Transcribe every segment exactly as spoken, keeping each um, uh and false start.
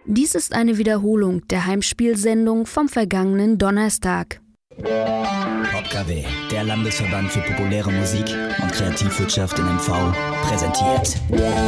Dies ist eine Wiederholung der Heimspielsendung vom vergangenen Donnerstag. PopKW, der Landesverband für populäre Musik und Kreativwirtschaft in M V, präsentiert.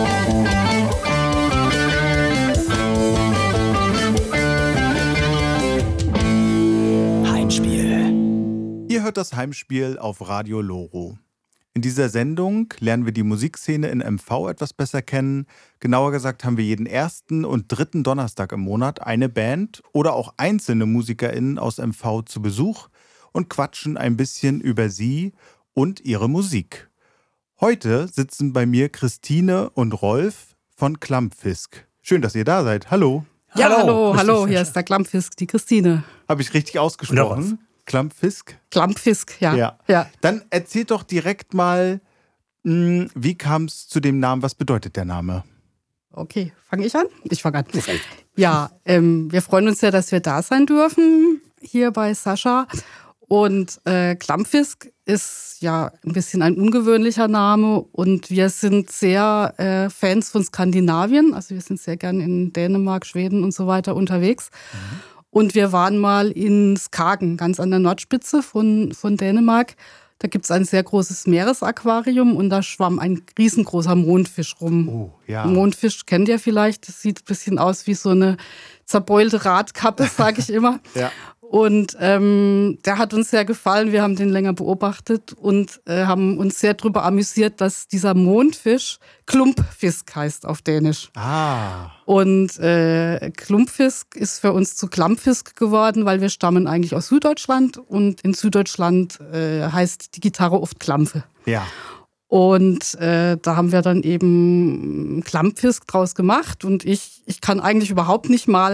Heimspiel. Ihr hört das Heimspiel auf Radio Loro. In dieser Sendung lernen wir die Musikszene in M V etwas besser kennen. Genauer gesagt haben wir jeden ersten und dritten Donnerstag im Monat eine Band oder auch einzelne MusikerInnen aus M V zu Besuch und quatschen ein bisschen über sie und ihre Musik. Heute sitzen bei mir Christine und Rolf von Klampfisk. Schön, dass ihr da seid. Hallo. Ja, hallo, hallo, hallo. Hier ist der Klampfisk, die Christine. Habe ich richtig ausgesprochen? Klampfisk? Klampfisk, ja. ja. ja. Dann erzählt doch direkt mal, mh, wie kam es zu dem Namen? Was bedeutet der Name? Okay, fange ich an? Ich fange an. Ja, ähm, wir freuen uns ja, dass wir da sein dürfen, hier bei Sascha. Und äh, Klampfisk ist ja ein bisschen ein ungewöhnlicher Name. Und wir sind sehr äh, Fans von Skandinavien. Also wir sind sehr gern in Dänemark, Schweden und so weiter unterwegs. Mhm. Und wir waren mal in Skagen, ganz an der Nordspitze von, von Dänemark. Da gibt es ein sehr großes Meeresaquarium und da schwamm ein riesengroßer Mondfisch rum. Oh, ja. Mondfisch kennt ihr vielleicht, das sieht ein bisschen aus wie so eine zerbeulte Radkappe, sage ich immer. ja. Und ähm, der hat uns sehr gefallen, wir haben den länger beobachtet und äh, haben uns sehr darüber amüsiert, dass dieser Mondfisch Klumpfisk heißt auf Dänisch. Ah. Und äh, Klumpfisk ist für uns zu Klampfisk geworden, weil wir stammen eigentlich aus Süddeutschland und in Süddeutschland äh, heißt die Gitarre oft Klampfe. Ja. Und äh, da haben wir dann eben Klampfisk draus gemacht und ich, ich kann eigentlich überhaupt nicht mal